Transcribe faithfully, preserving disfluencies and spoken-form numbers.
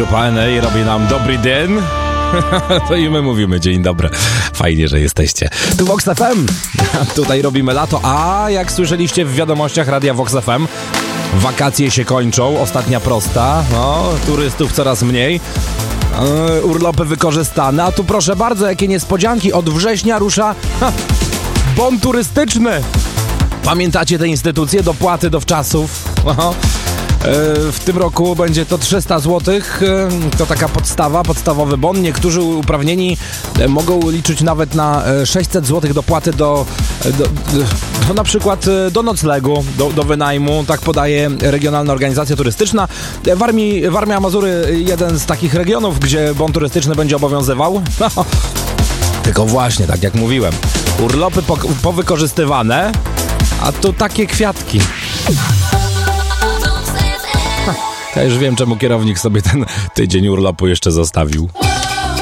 grupa N A robi nam dobry dzień. To i my mówimy dzień dobry. Fajnie, że jesteście. Tu Vox F M. Tutaj robimy lato. A jak słyszeliście w wiadomościach Radia Vox F M, wakacje się kończą. Ostatnia prosta. No, turystów coraz mniej. Yy, urlopy wykorzystane. A tu proszę bardzo, jakie niespodzianki. Od września rusza ha, bon turystyczny. Pamiętacie te instytucje? Dopłaty do wczasów. Aha. W tym roku będzie to trzysta złotych, to taka podstawa, podstawowy bon. Niektórzy uprawnieni mogą liczyć nawet na sześćset złotych dopłaty do, do, do na przykład do noclegu, do, do wynajmu, tak podaje Regionalna Organizacja Turystyczna. W Armii, w Armii Mazury jeden z takich regionów, gdzie bon turystyczny będzie obowiązywał. Tylko właśnie, tak jak mówiłem, urlopy po, powykorzystywane, a tu takie kwiatki. Ja już wiem, czemu kierownik sobie ten tydzień urlopu jeszcze zostawił.